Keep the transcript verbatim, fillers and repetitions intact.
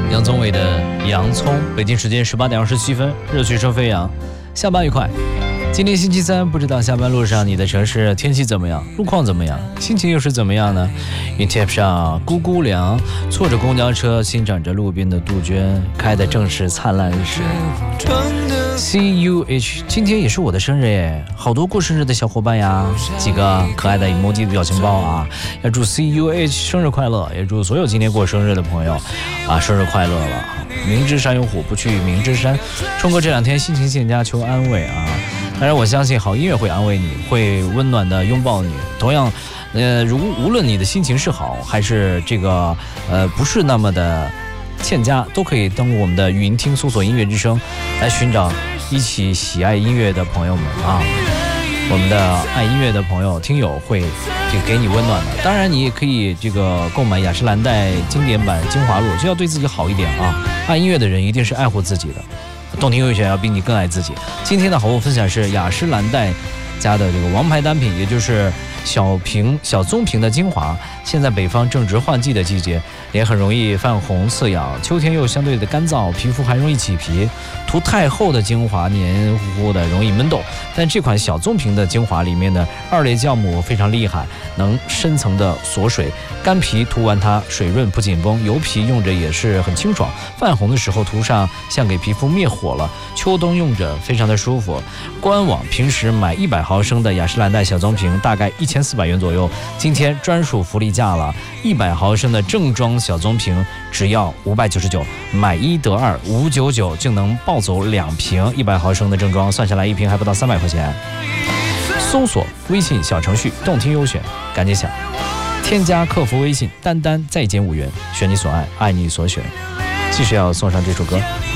杨宗纬的《洋葱》，北京时间十八点二十七分，热血车飞扬，下班愉快。今天星期三，不知道下班路上你的城市天气怎么样，路况怎么样，心情又是怎么样呢？云贴上咕咕凉，坐着公交车欣赏着路边的杜鹃开的正是灿烂时。C U H， 今天也是我的生日耶，好多过生日的小伙伴呀，几个可爱的 emoji 的表情包啊，要祝 C U H 生日快乐，也祝所有今天过生日的朋友啊生日快乐了。明知山有虎，不去明知山。冲哥这两天心情欠佳，求安慰啊！当然，我相信好音乐会安慰你，会温暖的拥抱你。同样，呃，如无论你的心情是好还是这个呃不是那么的欠佳，都可以登录我们的语音听，搜索音乐之声，来寻找一起喜爱音乐的朋友们啊。我们的爱音乐的朋友听友会就给你温暖的。当然你也可以这个购买雅诗兰黛经典版精华露，就要对自己好一点啊。爱音乐的人一定是爱护自己的，动听优选要比你更爱自己。今天的好物分享是雅诗兰黛家的这个王牌单品，也就是小瓶小棕瓶的精华。现在北方正值换季的季节，脸很容易泛红刺痒，秋天又相对的干燥，皮肤还容易起皮，涂太厚的精华黏糊糊的容易闷痘。但这款小棕瓶的精华里面的二类酵母非常厉害，能深层的锁水，干皮涂完它水润不紧绷，油皮用着也是很清爽，泛红的时候涂上像给皮肤灭火了，秋冬用着非常的舒服。官网平时买一百毫升的雅诗兰黛小棕瓶大概一千四百元左右，今天专属福利价了，一百毫升的正装小棕瓶只要五百九十九，买一得二，五百九十九就能抱走两瓶一百毫升的正装，算下来一瓶还不到三百块钱。搜索微信小程序动听优选，赶紧想，添加客服微信丹丹再减五元，选你所爱，爱你所选。继续要送上这首歌。